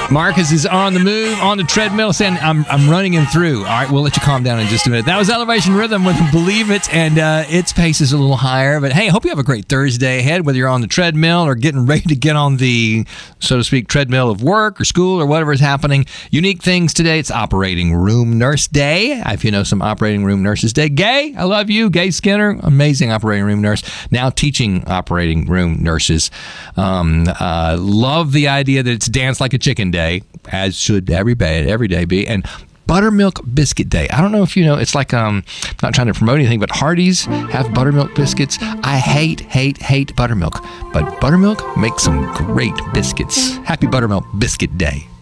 Marcus is on the move, on the treadmill, saying, I'm running him through. All right, we'll let you calm down in just a minute. That was Elevation Rhythm with Believe It, and its pace is a little higher. But hey, I hope you have a great Thursday ahead, whether you're on the treadmill or getting ready to get on the, so to speak, treadmill of work or school or whatever is happening. Unique things today. It's Operating Room Nurse Day. If you know some Operating Room Nurses Day. Gay, I love you. Gay Skinner, amazing operating room nurse. Now teaching operating room nurses. Love the idea that it's Dance Like a Chicken Day, as should every day be. And Buttermilk Biscuit Day. I don't know if you know, it's like, not trying to promote anything, but Hardee's have buttermilk biscuits. I hate buttermilk, but buttermilk makes some great biscuits. Happy Buttermilk Biscuit Day.